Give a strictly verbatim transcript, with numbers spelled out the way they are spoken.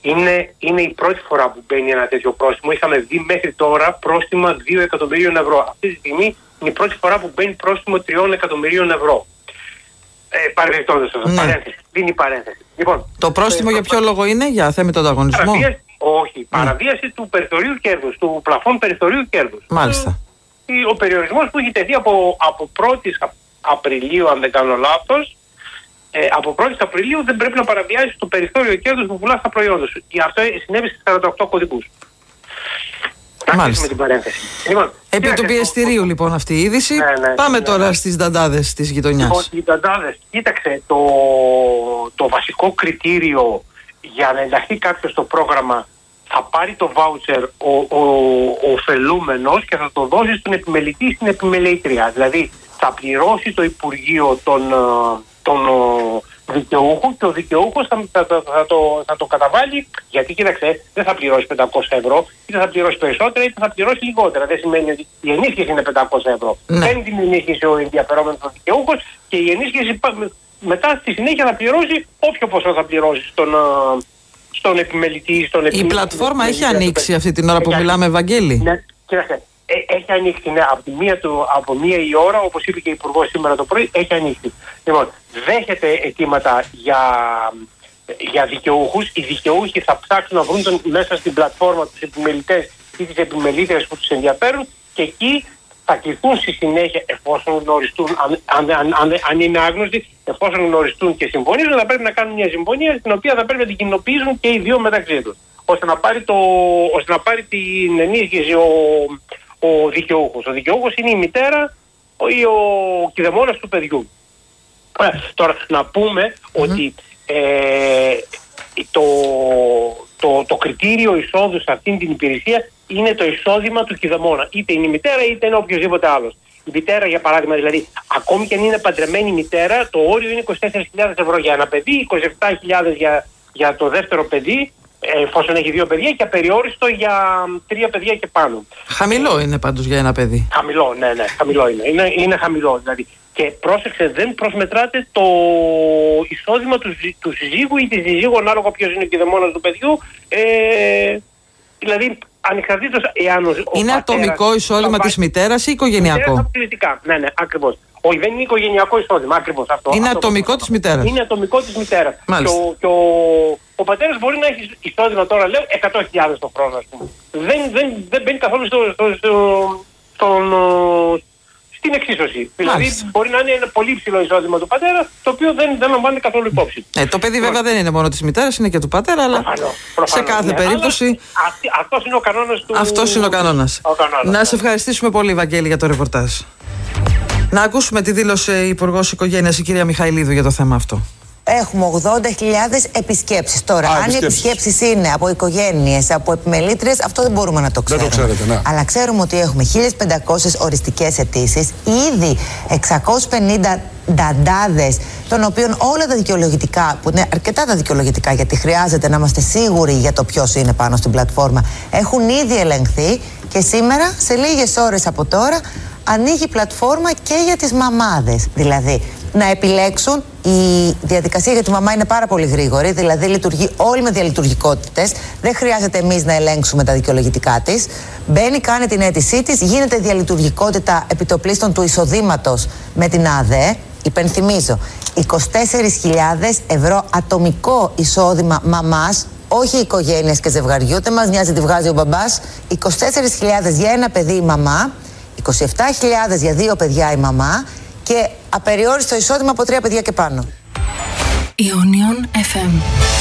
Είναι, είναι η πρώτη φορά που μπαίνει ένα τέτοιο πρόστιμο. Είχαμε δει μέχρι τώρα πρόστιμα δύο εκατομμυρίων ευρώ. Αυτή τη στιγμή είναι η πρώτη φορά που μπαίνει πρόστιμο τριών εκατομμυρίων ευρώ. Ε, Παρεμπιπτόντως αυτό. Ναι. Παρένθεση. Δίνει παρένθεση. Λοιπόν, το πρόστιμο ε, για ποιο λόγο είναι, για θέμητο ανταγωνισμό? Παραβίαση, όχι. Παραβίαση mm. του περιθωρίου κέρδους, του πλαφών περιθωρίου κέρδους. Μάλιστα. Ο περιορισμός που έχει τεθεί από, από πρώτη Απριλίου, αν δεν κάνω λάθος, ε, από πρώτη Απριλίου δεν πρέπει να παραβιάσει το περιθώριο κέρδους που πουλά στα προϊόντα σου. Και αυτό συνέβη στις σαράντα οκτώ κωδικούς. Μάλιστα. Την παρένθεση. Λοιπόν, επί του πιεστηρίου το... λοιπόν αυτή η είδηση. Ναι, ναι, Πάμε ναι, τώρα ναι. στις δαντάδες της γειτονιάς. Λοιπόν, οι δαντάδες, κοίταξε, το, το βασικό κριτήριο για να ενταχθεί κάποιος στο πρόγραμμα, θα πάρει το βάουτσερ ο, ο, ο ωφελούμενος και θα το δώσει στον επιμελητή, στην επιμελήτρια. Δηλαδή θα πληρώσει το Υπουργείο τον, τον δικαιούχο και ο δικαιούχος θα, θα, θα, θα, το, θα το καταβάλει, γιατί κοίταξε, δεν θα πληρώσει πεντακόσια ευρώ, είτε θα πληρώσει περισσότερα είτε θα πληρώσει λιγότερα. Δεν σημαίνει ότι η ενίσχυση είναι πεντακόσια ευρώ. Ναι. Παίρνει την ενίσχυση ο ενδιαφερόμενος ο δικαιούχος και η ενίσχυση μετά στη συνέχεια θα πληρώσει όποιο ποσό θα πληρώσει στον, στον επιμελητή. Στον επιμελητή. Η πλατφόρμα έχει ανοίξει αυτή την ώρα που έχει μιλάμε, Ευαγγέλη? Ναι, κοίταξε. Ε, έχει ανοίξει, ναι, από, τη μία του, από μία η ώρα, όπως είπε και η Υπουργός σήμερα το πρωί, έχει ανοίξει. Λοιπόν, δέχεται αιτήματα για, για δικαιούχους. Οι δικαιούχοι θα ψάξουν να βρουν τον, μέσα στην πλατφόρμα τους επιμελητές ή τις επιμελήτρες που τους ενδιαφέρουν και εκεί θα κληθούν στη συνέχεια, εφόσον γνωριστούν, αν, αν, αν, αν, αν είναι άγνωστοι, εφόσον γνωριστούν και συμφωνήσουν, θα πρέπει να κάνουν μια συμφωνία στην οποία θα πρέπει να την κοινοποιήσουν και οι δύο μεταξύ τους, ώστε να πάρει, το, ώστε να πάρει την ενίσχυση ο, ο δικαιούχος. Ο δικαιούχος είναι η μητέρα ή ο κηδεμόνας του παιδιού. Ε, τώρα, να πούμε mm-hmm. ότι ε, το, το, το κριτήριο εισόδου σε αυτήν την υπηρεσία είναι το εισόδημα του κηδεμόνα. Είτε είναι η μητέρα είτε είναι οποιοδήποτε άλλος. Η μητέρα, για παράδειγμα, δηλαδή, ακόμη και αν είναι παντρεμένη μητέρα, το όριο είναι είκοσι τέσσερις χιλιάδες ευρώ για ένα παιδί, είκοσι επτά χιλιάδες για, για το δεύτερο παιδί, εφόσον έχει δύο παιδιά, και απεριόριστο για τρία παιδιά και πάνω. Χαμηλό είναι πάντως για ένα παιδί. Χαμηλό, ναι, ναι, χαμηλό είναι. Είναι, είναι χαμηλό, δηλαδή. Και πρόσεξε, δεν προσμετράται το εισόδημα του, του συζύγου ή της συζύγου, ανάλογα ποιος είναι ο κηδεμόνας του παιδιού. Ε, δηλαδή, ανεξαρτήτως εάν ο, ο είναι πατέρας, ατομικό εισόδημα της μητέρας ή οικογενειακό? Absolutικά, ναι, ναι, ακριβώς. Όχι, δεν είναι οικογενειακό εισόδημα, ακριβώς αυτό. Είναι αυτό, ατομικό αυτό, της μητέρας. Είναι ατομικό της μητέρας. Και, ο, και ο, ο πατέρας μπορεί να έχει εισόδημα τώρα, λέω, εκατό χιλιάδες το χρόνο, ας πούμε. Δεν, δεν, δεν μπαίνει καθόλου στο, στο, στο, στον, στην εξίσωση. Δηλαδή μπορεί να είναι ένα πολύ υψηλό εισόδημα του πατέρα, το οποίο δεν, δεν λαμβάνει καθόλου υπόψη. Ε, το παιδί βέβαια δεν είναι μόνο της μητέρας, είναι και του πατέρα, αλλά προφανώς, προφανώς, σε κάθε ναι, περίπτωση. Αυτός είναι ο κανόνας του. Αυτός είναι ο κανόνας. Ο κανόνας. Να σε ευχαριστήσουμε πολύ, Βαγγέλη, για το ρεπορτάζ. Να ακούσουμε τη δήλωσε η Υπουργός Οικογένειας, η κυρία Μιχαηλίδου, για το θέμα αυτό. Έχουμε ογδόντα χιλιάδες επισκέψεις. Τώρα, Α, αν επισκέψεις. οι επισκέψεις είναι από οικογένειες, από επιμελήτριες, αυτό δεν μπορούμε να το ξέρουμε. Δεν το ξέρετε, ναι. Αλλά ξέρουμε ότι έχουμε χίλιες πεντακόσιες οριστικές αιτήσεις, ήδη εξακόσιες πενήντα νταντάδες, των οποίων όλα τα δικαιολογητικά, που είναι αρκετά τα δικαιολογητικά, γιατί χρειάζεται να είμαστε σίγουροι για το ποιος είναι πάνω στην πλατφόρμα, έχουν ήδη ελεγχθεί και σήμερα, σε λίγες ώρες από τώρα, ανοίγει πλατφόρμα και για τις μαμάδες. Δηλαδή, να επιλέξουν. Η διαδικασία για τη μαμά είναι πάρα πολύ γρήγορη, δηλαδή λειτουργεί όλη με διαλειτουργικότητες. Δεν χρειάζεται εμείς να ελέγξουμε τα δικαιολογητικά της. Μπαίνει, κάνει την αίτησή της, γίνεται διαλειτουργικότητα επιτοπλίστων του εισοδήματος με την ΑΔΕ. Υπενθυμίζω, είκοσι τέσσερις χιλιάδες ευρώ ατομικό εισόδημα μαμάς, όχι οικογένειας και ζευγαριού, δεν μας νοιάζει τι βγάζει ο μπαμπάς. είκοσι τέσσερις χιλιάδες για ένα παιδί η μαμά, είκοσι επτά χιλιάδες για δύο παιδιά η μαμά και απεριόριστο εισόδημα από τρία παιδιά και πάνω. Ionion εφ εμ.